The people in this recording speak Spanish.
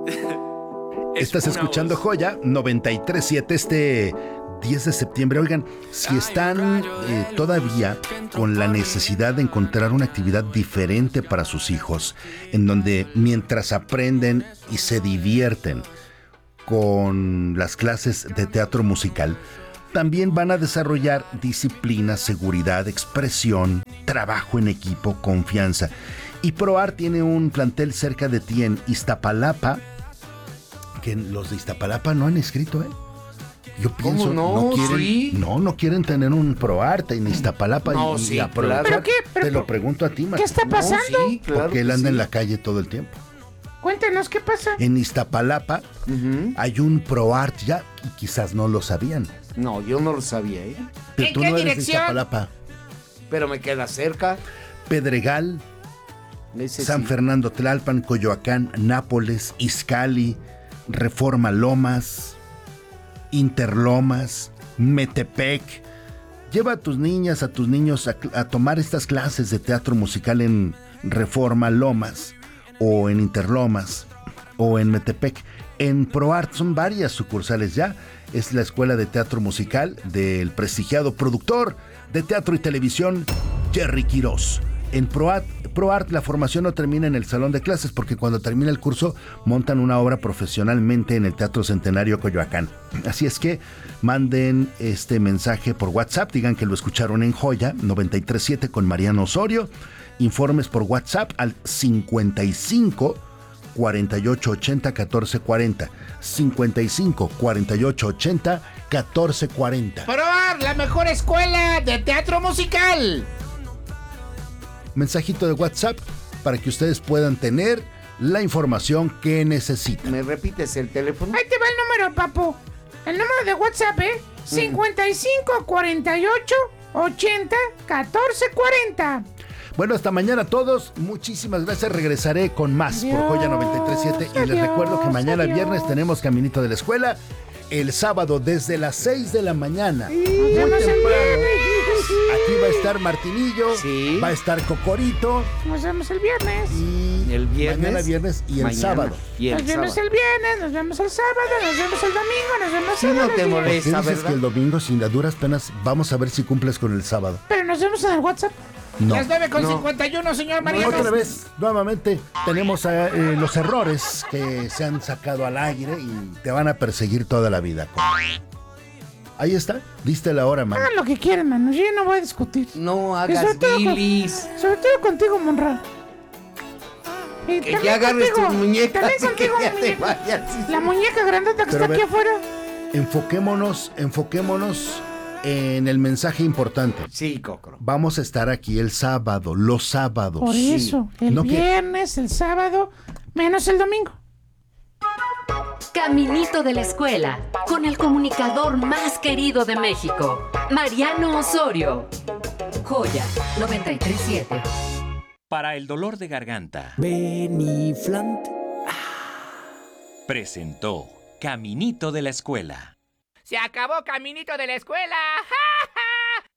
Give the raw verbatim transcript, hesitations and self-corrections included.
Estás escuchando voz. Joya noventa y tres punto siete este diez de septiembre. Oigan, si están eh, todavía con la necesidad de encontrar una actividad diferente para sus hijos, en donde mientras aprenden y se divierten con las clases de teatro musical, también van a desarrollar disciplina, seguridad, expresión, trabajo en equipo, confianza. Y ProArt tiene un plantel cerca de ti en Iztapalapa, que los de Iztapalapa no han escrito, ¿eh? Yo pienso, no? no quieren, ¿Sí? no, no quieren tener un ProArt en Iztapalapa no, y, sí, y aprovechar. ¿Pero qué? ¿Pero Te lo pregunto a ti, Martín. ¿Qué está pasando? No, sí, claro Porque él que anda sí. en la calle todo el tiempo. Cuéntenos qué pasa. En Iztapalapa Uh-huh. hay un ProArt ya, y quizás no lo sabían. No, yo no lo sabía, ¿eh? Pero ¿En tú qué no eres de dirección? Iztapalapa. Pero me queda cerca. Pedregal, Ese San sí. Fernando Tlalpan, Coyoacán, Nápoles, Izcali, Reforma Lomas, Interlomas, Metepec. Lleva a tus niñas, a tus niños a, a tomar estas clases de teatro musical en Reforma Lomas, o en Interlomas, o en Metepec. En ProArt son varias sucursales ya. Es la escuela de teatro musical del prestigiado productor de teatro y televisión Jerry Quirós. En ProArt, ProArt la formación no termina en el salón de clases, porque cuando termina el curso montan una obra profesionalmente en el Teatro Centenario Coyoacán. Así es que manden este mensaje por WhatsApp, digan que lo escucharon en Joya noventa y tres punto siete con Mariano Osorio. Informes por WhatsApp al cincuenta y cinco cuarenta y ocho ochenta catorce cuarenta. cincuenta y cinco cuarenta y ocho ochenta catorce cuarenta. Probar la mejor escuela de teatro musical. Mensajito de WhatsApp para que ustedes puedan tener la información que necesitan. ¿Me repites el teléfono? Ahí te va el número, papu. El número de WhatsApp, ¿eh? cincuenta y cinco cuarenta y ocho ochenta catorce cuarenta. Bueno, hasta mañana a todos. Muchísimas gracias. Regresaré con más por Joya noventa y tres punto siete. Y les Adiós, recuerdo que mañana adiós. viernes tenemos Caminito de la Escuela. El sábado desde las seis de la mañana. Muy Nos vemos el temprano. viernes. Aquí va a estar Martinillo. Sí. Va a estar Cocorito. Nos vemos el viernes. Y El viernes. mañana viernes y el Mañana. sábado. Y el Nos vemos sábado. el viernes, nos vemos el sábado, nos vemos el domingo, nos vemos Sí, todos no los te días. ¿Por qué molesta, dices ¿verdad? que el domingo, sin a duras penas, vamos a ver si cumples con el sábado? Pero nos vemos en el WhatsApp. No. Las nueve con No. cincuenta y uno, señor Mariano. Otra vez, nuevamente, tenemos eh, eh, los errores que se han sacado al aire y te van a perseguir toda la vida. Ahí está, diste la hora, man. Hagan lo que quieran, mano. Yo ya no voy a discutir. No Y sobre hagas todo con- bilis. Sobre todo contigo, Monra. Y Que también ya agarres contigo, tus muñecas También y que contigo, ya te muñeca. vayas. La muñeca grandota que Pero está a ver. aquí afuera. Enfoquémonos, enfoquémonos en el mensaje importante. Sí, Cocro. Vamos a estar aquí el sábado, los sábados. Por Sí. eso, el No que- viernes, el sábado, menos el domingo. Caminito de la Escuela, con el comunicador más querido de México, Mariano Osorio. Joya noventa y tres punto siete. Para el dolor de garganta, Beniflant. presentó Caminito de la Escuela. Se acabó Caminito de la Escuela. ¡Ja, ja!